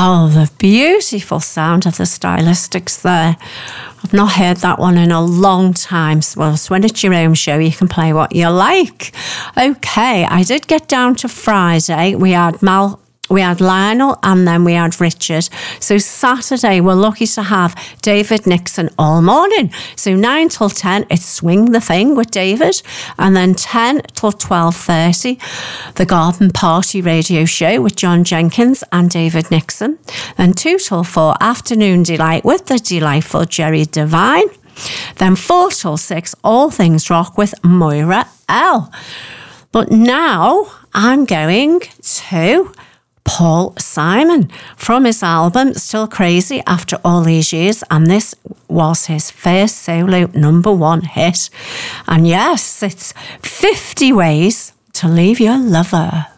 Oh, the beautiful sound of the Stylistics there. I've not heard that one in a long time. Well, so when it's your own show, you can play what you like. Okay, I did get down to Friday. We had Lionel, and then we had Richard. So Saturday, we're lucky to have David Nixon all morning. So 9 till 10, it's Swing the Thing with David. And then 10 till 12:30, the Garden Party radio show with John Jenkins and David Nixon. Then 2 till 4, Afternoon Delight with the delightful Jerry Devine. Then 4 till 6, All Things Rock with Moira L. But now I'm going to Paul Simon from his album Still Crazy After All These Years, and this was his first solo #1 hit. And yes, it's 50 Ways to Leave Your Lover.